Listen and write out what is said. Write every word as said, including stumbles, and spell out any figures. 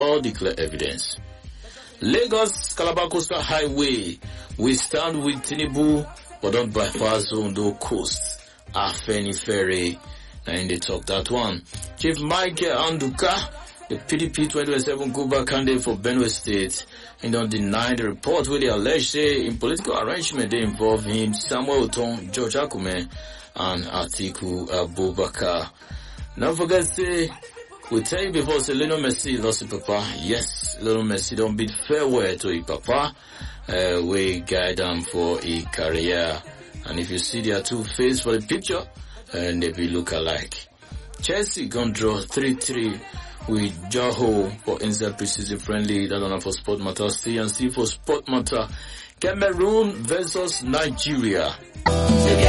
all the clear evidence. Lagos Calabar Coastal Highway, we stand with Tinubu, but don't bypass Ondo Coast. Afeni Ferry, and they talk that one. Chief Michael Anduka, the P D P twenty twenty-seven Cuba candidate for Benue State, and don't deny the report where they allege say in political arrangement they involve him, Samuel Oton, George Akume, and Atiku Abubakar. Don't forget say, we tell you before say Lionel Messi lost his papa. Yes, Lionel Messi don't bid farewell to his papa. Uh, we guide them for a career. And if you see their two faces for the picture, and they be look alike. Chelsea gonna draw three three with Joho for inside preseason friendly. That one for Sport Matter. C and C for Sport Matter. Cameroon versus Nigeria.